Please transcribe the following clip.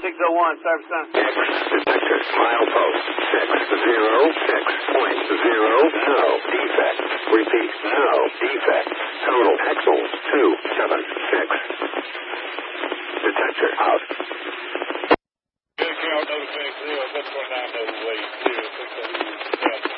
601, service center. X, detector, milepost, 606.0, no defect. Repeat, no defect. Total axle, 276. Detector out. Good crowd, notification 0, 729 overweight, 0, 6